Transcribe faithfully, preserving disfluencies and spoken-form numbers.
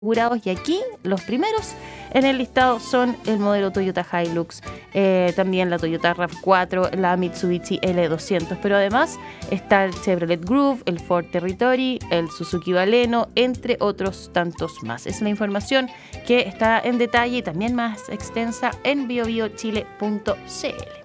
asegurados, y aquí los primeros en el listado son el modelo Toyota Hilux, eh, también la Toyota RAV cuatro, la Mitsubishi L doscientos, pero además está el Chevrolet Groove, el Ford Territory, el Suzuki Baleno, entre otros tantos más. Es la información que está en detalle y también más extensa en bio bio chile punto c l.